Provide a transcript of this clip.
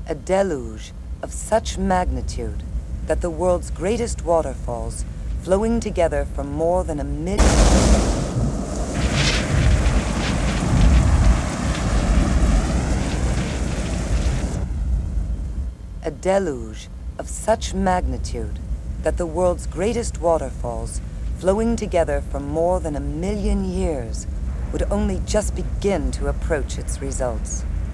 A deluge of such magnitude that the world's greatest waterfalls, flowing together for more than 1 million... A deluge of such magnitude that the world's greatest waterfalls, flowing together for more than 1 million years, would only just begin to approach its results.